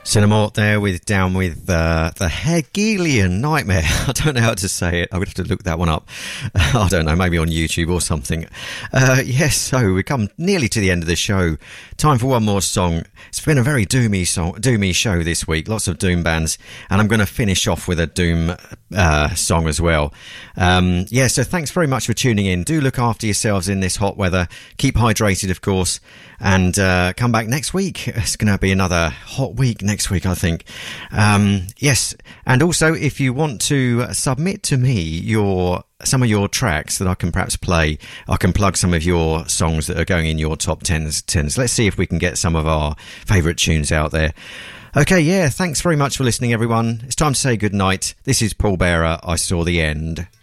Cinnamort there with Down with the Hegelian Nightmare. I don't know how to say it. I would have to look that one up. I don't know, maybe on YouTube or something. Yes, so we come nearly to the end of the show. Time for one more song. It's been a very doomy show this week. Lots of doom bands, and I'm going to finish off with a doom song as well. So thanks very much for tuning in. Do look after yourselves in this hot weather. Keep hydrated, of course, and come back next week. It's going to be another hot week next week, I think. Yes, and also if you want to submit to me some of your tracks that I can perhaps play, I can plug some of your songs that are going in your top 10s. Let's see if we can get some of our favourite tunes out there. Okay, yeah, thanks very much for listening, everyone. It's time to say good night. This is Paul Bearer. I Saw the End.